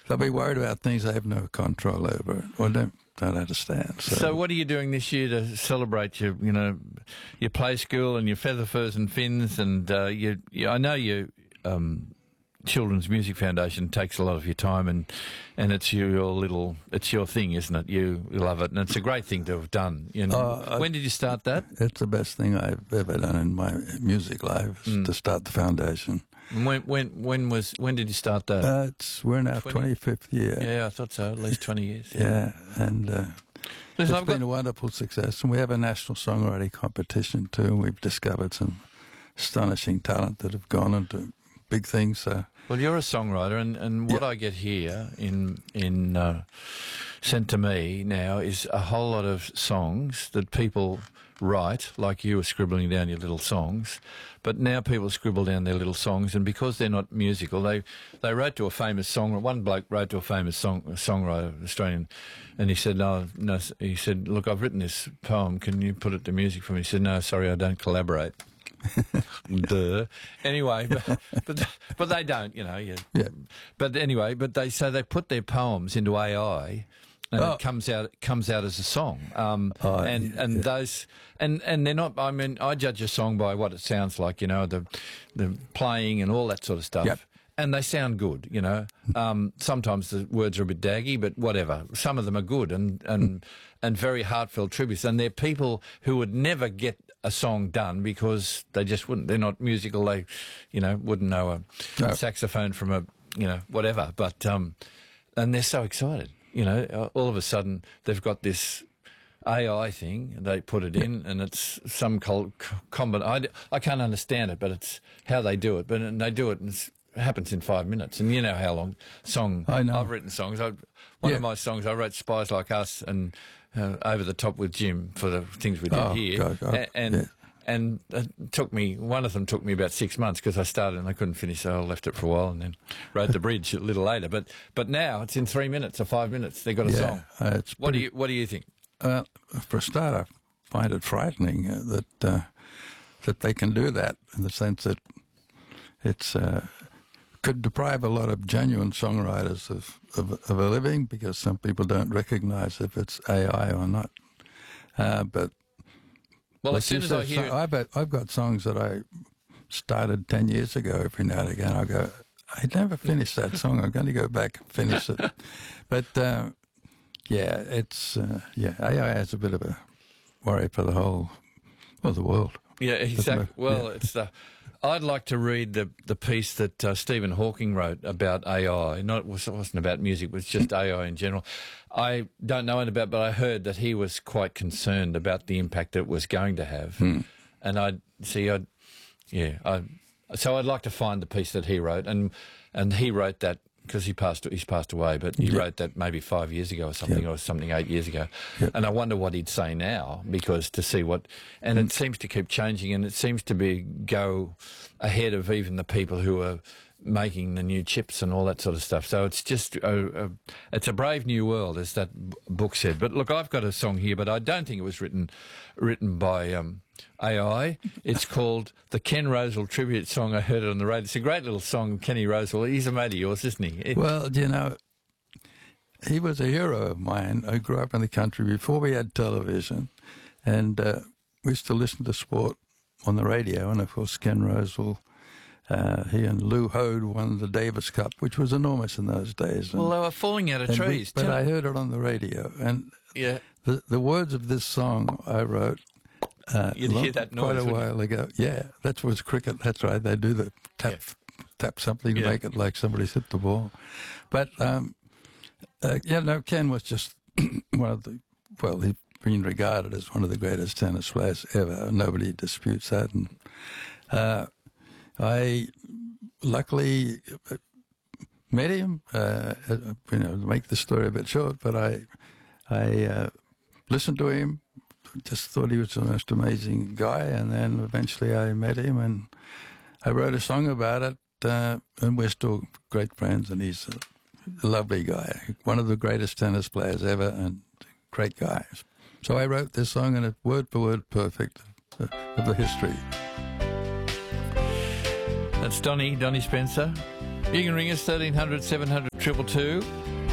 they'll be worried about things they have no control over or don't understand. So what are you doing this year to celebrate your play school and your feather furs and fins and I know you. Children's Music Foundation takes a lot of your time, and it's your thing, isn't it? You love it, and it's a great thing to have done. When did you start that? It's the best thing I've ever done in my music life, to start the foundation. When did you start that? We're in our 25th year. Yeah, I thought so. At least 20 years. Yeah, and it's been a wonderful success, and we have a national songwriting competition too. And we've discovered some astonishing talent that have gone into big things. Well, you're a songwriter, and what I get here sent to me now is a whole lot of songs that people write, like you were scribbling down your little songs, but now people scribble down their little songs, and because they're not musical, they wrote to a famous songwriter. One bloke wrote to a famous songwriter, Australian, and he said, no, he said, look, I've written this poem, can you put it to music for me? He said, no, sorry, I don't collaborate. Duh. Anyway, but they don't, Yeah. But anyway, they put their poems into AI, and it comes out as a song. Those and they're not. I mean, I judge a song by what it sounds like, the playing and all that sort of stuff. Yep. And they sound good, Sometimes the words are a bit daggy, but whatever. Some of them are good and very heartfelt tributes. And they're people who would never get a song done because they just wouldn't. They're not musical. They, wouldn't know a saxophone from a, whatever. But and they're so excited. All of a sudden they've got this AI thing, they put it in, and it's some combination. I can't understand it, but it's how they do it. But they do it, and it happens in 5 minutes. And you know how long I know. I've written songs. One of my songs, I wrote Spies Like Us and Over the Top with Jim for the things we did here. God. And it took me, one of them took me about 6 months because I started and I couldn't finish, so I left it for a while and then wrote the bridge a little later. But now it's in 3 minutes or 5 minutes. They've got a song. What do you think? For a start, I find it frightening that they can do that, in the sense that it's could deprive a lot of genuine songwriters of a living, because some people don't recognize if it's AI or not. But well, as soon as I hear, I've got songs that I started 10 years ago. Every now and again, I go, I never finished that song. I'm going to go back and finish it. But AI has a bit of a worry for the world. Yeah, exactly. Well, it's I'd like to read the piece that Stephen Hawking wrote about AI. It wasn't about music, it was just AI in general. I don't know it about, but I heard that he was quite concerned about the impact it was going to have. And so I'd like to find the piece that he wrote, and he wrote that because he's passed away, but he wrote that maybe 5 years ago or something, or something 8 years ago. And I wonder what he'd say now, because to see what, and it seems to keep changing, and it seems to go ahead of even the people who are making the new chips and all that sort of stuff. So it's just it's a brave new world, as that book said. But look, I've got a song here, but I don't think it was written by AI. It's called the Ken Rosewell tribute song. I heard it on the radio. It's a great little song, Kenny Rosewell. He's a mate of yours, isn't he? Well, he was a hero of mine. I grew up in the country before we had television, and we used to listen to sport on the radio. And of course, Ken Rosewell, he and Lou Hode won the Davis Cup, which was enormous in those days. Well, they were falling out of trees. But I heard it on the radio, and the words of this song I wrote. You'd hear that noise quite a while ago. Yeah, that was cricket. That's right. They do the tap something to make it like somebody's hit the ball. But Ken was just one of the. Well, he's been regarded as one of the greatest tennis players ever. Nobody disputes that. And I luckily met him. To make the story a bit short, but I listened to him. Just thought he was the most amazing guy, and then eventually I met him and I wrote a song about it, and we're still great friends, and he's a lovely guy, one of the greatest tennis players ever, and great guy. So I wrote this song, and it's word for word perfect of the history. That's Donnie Spencer. You can ring us 1300 700 222.